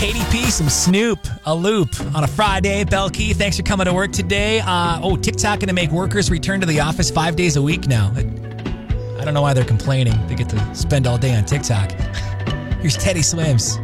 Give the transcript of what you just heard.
KDP, some Snoop, a loop on a Friday. Bel Key, thanks for coming to work today. TikTok going to make workers return to the office 5 days a week now. I don't know why they're complaining. They get to spend all day on TikTok. Here's Teddy Swims.